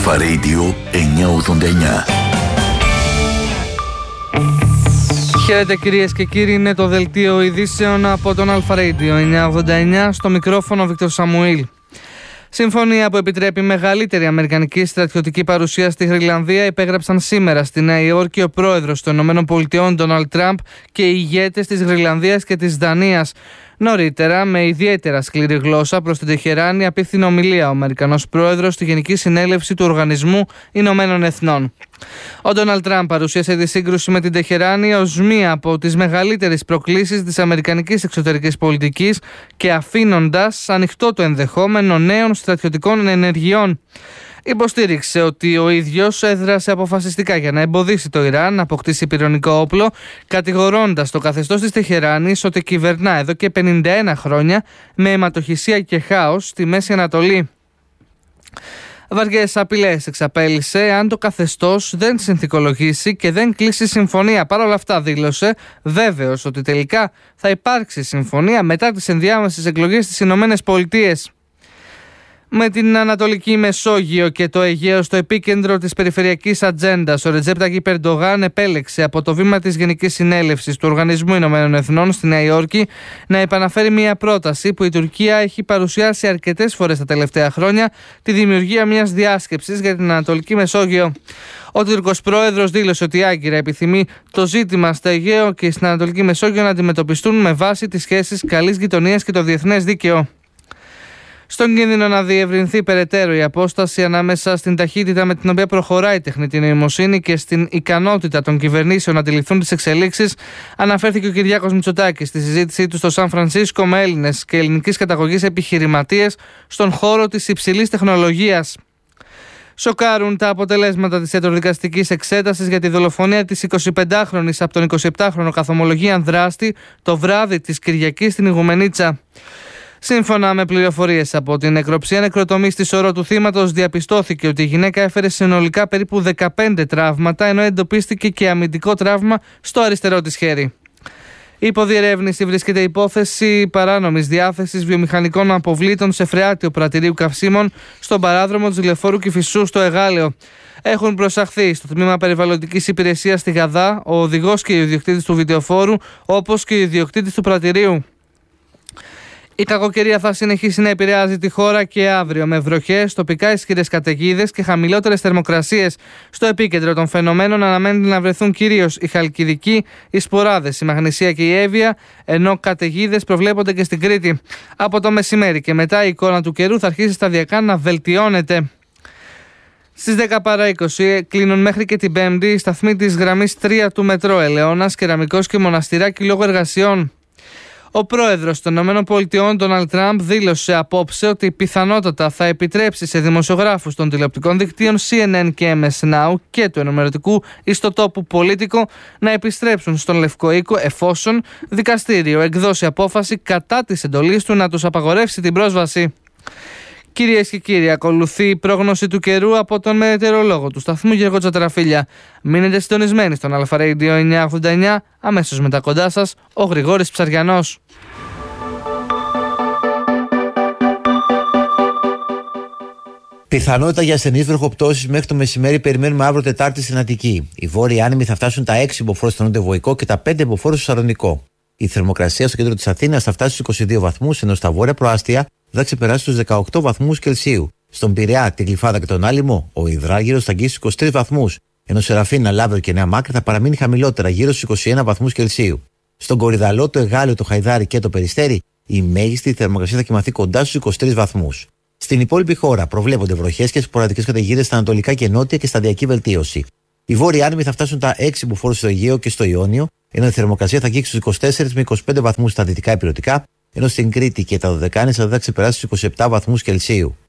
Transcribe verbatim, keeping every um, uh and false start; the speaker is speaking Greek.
Αλφα Radio εννιακόσια ογδόντα εννιά. Χαίρετε κυρίες και κύριοι, είναι το δελτίο ειδήσεων από τον Αλφα Radio εννιακόσια ογδόντα εννιά, στο μικρόφωνο Βίκτορ Σαμουήλ. Συμφωνία που επιτρέπει μεγαλύτερη αμερικανική στρατιωτική παρουσία στη Γροιλανδία υπέγραψαν σήμερα στη Νέα Υόρκη ο πρόεδρος των ΗΠΑ Ντόναλντ Τραμπ και οι ηγέτες της Γροιλανδίας και της Δανίας. Νωρίτερα, με ιδιαίτερα σκληρή γλώσσα προς την Τεχεράνη, απίθυνε ομιλία ο Αμερικανός πρόεδρος στη Γενική Συνέλευση του Οργανισμού Ηνωμένων Εθνών. Ο Ντόναλντ Τραμπ παρουσίασε τη σύγκρουση με την Τεχεράνη ως μία από τις μεγαλύτερες προκλήσεις της αμερικανικής εξωτερικής πολιτικής και αφήνοντας ανοιχτό το ενδεχόμενο νέων στρατιωτικών ενεργειών. Υποστήριξε ότι ο ίδιος έδρασε αποφασιστικά για να εμποδίσει το Ιράν να αποκτήσει πυρηνικό όπλο, κατηγορώντας το καθεστώς της Τεχεράνης ότι κυβερνά εδώ και πενήντα ένα χρόνια με αιματοχυσία και χάος στη Μέση Ανατολή. Βαριές απειλές εξαπέλυσε αν το καθεστώς δεν συνθηκολογήσει και δεν κλείσει συμφωνία. Παρ' όλα αυτά δήλωσε βέβαιος ότι τελικά θα υπάρξει συμφωνία μετά τις ενδιάμεσες εκλογές στις Ηνωμένες Πολιτείες. Με την Ανατολική Μεσόγειο και το Αιγαίο στο επίκεντρο της περιφερειακής ατζέντας, ο Ρετζέπ Ταγιπ Ερντογάν επέλεξε από το βήμα της Γενικής Συνέλευσης του Οργανισμού Ηνωμένων Εθνών στη Νέα Υόρκη να επαναφέρει μια πρόταση που η Τουρκία έχει παρουσιάσει αρκετές φορές τα τελευταία χρόνια, τη δημιουργία μιας διάσκεψης για την Ανατολική Μεσόγειο. Ο Τούρκος πρόεδρος δήλωσε ότι η Άγκυρα επιθυμεί το ζήτημα στο Αιγαίο και στην Ανατολική Μεσόγειο να αντιμετωπιστούν με βάση τις σχέσεις καλής γειτονίας και το διεθνές δίκαιο. Στον κίνδυνο να διευρυνθεί περαιτέρω η απόσταση ανάμεσα στην ταχύτητα με την οποία προχωράει η τεχνητή νοημοσύνη και στην ικανότητα των κυβερνήσεων να αντιληφθούν τις εξελίξεις, αναφέρθηκε ο Κυριάκος Μητσοτάκης στη συζήτησή του στο Σαν Φρανσίσκο με Έλληνες και ελληνικής καταγωγής επιχειρηματίες στον χώρο της υψηλής τεχνολογίας. Σοκάρουν τα αποτελέσματα της ιατροδικαστικής εξέτασης για τη δολοφονία της εικοσιπεντάχρονης από τον εικοσιεπτάχρονο καθομολογίαν δράστη το βράδυ της Κυριακής στην Ιγουμενίτσα. Σύμφωνα με πληροφορίες από την νεκροψία νεκροτομής στη σωρό του θύματος, διαπιστώθηκε ότι η γυναίκα έφερε συνολικά περίπου δεκαπέντε τραύματα, ενώ εντοπίστηκε και αμυντικό τραύμα στο αριστερό της χέρι. Υπό διερεύνηση βρίσκεται η υπόθεση παράνομης διάθεσης βιομηχανικών αποβλήτων σε φρεάτιο πρατηρίου καυσίμων στον παράδρομο της Λεωφόρου Κηφισού στο Εγάλεο. Έχουν προσαχθεί στο τμήμα περιβαλλοντικής υπηρεσίας στη Γαδά ο οδηγός και ο ιδιοκτήτης του βιντεοφόρου, όπως και ο ιδιοκτήτης του πρατηρίου. Η κακοκαιρία θα συνεχίσει να επηρεάζει τη χώρα και αύριο με βροχές, τοπικά ισχυρές καταιγίδες και χαμηλότερες θερμοκρασίες. Στο επίκεντρο των φαινομένων αναμένεται να βρεθούν κυρίως η Χαλκιδική, οι Σποράδες, η Μαγνησία και η Εύβοια, ενώ καταιγίδες προβλέπονται και στην Κρήτη. Από το μεσημέρι και μετά η εικόνα του καιρού θα αρχίσει σταδιακά να βελτιώνεται. Στις δέκα παρά είκοσι κλείνουν μέχρι και την Πέμπτη οι σταθμοί της γραμμής τρία του μετρό Ελαιώνας, Κεραμικός και Μοναστηράκι λόγω εργασιών. Ο πρόεδρος των ΗΠΑ Ντόναλντ Τραμπ δήλωσε απόψε ότι πιθανότατα θα επιτρέψει σε δημοσιογράφους των τηλεοπτικών δικτύων σι εν εν και εμ ες Now και του ενημερωτικού ιστοτόπου Πολίτικο να επιστρέψουν στον Λευκό Οίκο εφόσον δικαστήριο εκδώσει απόφαση κατά της εντολής του να τους απαγορεύσει την πρόσβαση. Κυρίες και κύριοι, ακολουθεί η πρόγνωση του καιρού από τον μετεωρολόγο του σταθμού Γιώργο Τσατραφίλια. Μείνετε συντονισμένοι στον Αλφα Radio εννιακόσια ογδόντα εννιά, αμέσως μετά κοντά σας ο Γρηγόρης Ψαριανός. Πιθανότητα για ασθενείς βροχοπτώσεις μέχρι το μεσημέρι περιμένουμε αύριο Τετάρτη στην Αττική. Οι βόρειοι άνεμοι θα φτάσουν τα έξι μποφόρ στο νότιο Βοϊκό και τα πέντε μποφόρ στο Σαρδονικό. Η θερμοκρασία στο κέντρο της Αθήνας θα φτάσει στους είκοσι δύο βαθμούς, ενώ στα βόρεια προάστια θα ξεπεράσει τους δεκαοκτώ βαθμούς Κελσίου. Στον Πειραιά, την Γλυφάδα και τον Άλυμο, ο υδράγυρος θα αγγίσει στους είκοσι τρεις βαθμούς, ενώ Σεραφίνα, Λάβερ και Νέα Μάκρη θα παραμείνει χαμηλότερα, γύρω στους είκοσι ένα βαθμούς Κελσίου. Στον Κορυδαλό, το Εγάλεο, το Χαϊδάρι και το Περιστέρι, η μέγιστη θερμοκρασία θα κοιμαθεί κοντά στους είκοσι τρεις βαθμούς. Στην υπόλοιπη χώρα προβλέπονται βροχές και σποραδικές καταιγίδες στα ανατολικά και νότια και σταδιακή βελτίωση. Οι βόρειοι άνεμοι θα φτάσουν τα έξι μποφόρ στο Αιγαίο και στο Ιόνιο, ενώ η θερμοκρασία θα αγγίξει στους είκοσι τέσσερις με είκοσι πέντε βαθμούς στα δυτικά υπηρετικά, ενώ στην Κρήτη και τα Δωδεκάνησα θα ξεπεράσει στους είκοσι επτά βαθμούς Κελσίου.